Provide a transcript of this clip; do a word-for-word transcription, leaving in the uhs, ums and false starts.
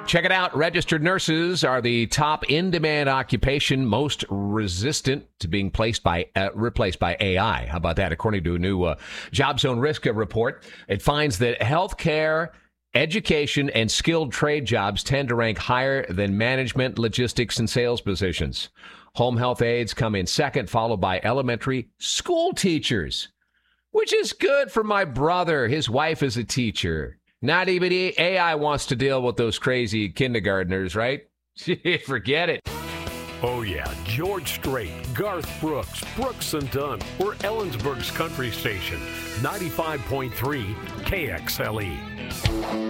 Check it out. Registered nurses are the top in-demand occupation, most resistant to being placed by uh, replaced by A I. How about that? According to a new uh, Job Zone Risk report, it finds that healthcare, education, and skilled trade jobs tend to rank higher than management, logistics, and sales positions. Home health aides come in second, followed by elementary school teachers, which is good for my brother. His wife is a teacher. Not even A I wants to deal with those crazy kindergartners, right? Forget it. Oh, yeah. George Strait, Garth Brooks, Brooks and Dunn. We're Ellensburg's country station, ninety-five point three K X L E.